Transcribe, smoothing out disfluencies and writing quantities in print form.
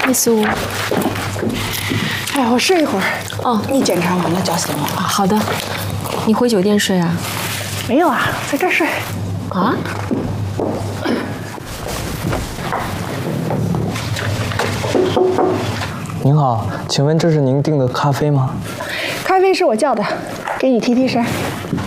Miss Wu。 哎，我睡一会儿。 哦， 你检查完了叫醒我。 好的。你回酒店睡啊？ 没有啊，在这儿睡。 啊？ 您好，请问这是您订的咖啡吗？ 咖啡是我叫的，给你提提神。